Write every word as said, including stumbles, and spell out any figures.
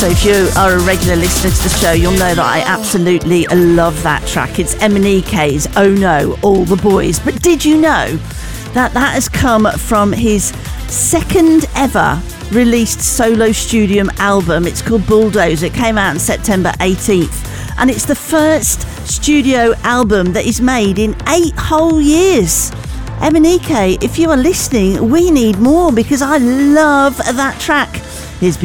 So if you are a regular listener to the show, you'll know that I absolutely love that track. It's Emanike's Oh No, All the Boys. But did you know that that has come from his second ever released solo studio album? It's called Bulldozer. It came out on September eighteenth. And it's the first studio album that is made in eight whole years. Emanike, if you are listening, we need more because I love that track. Here's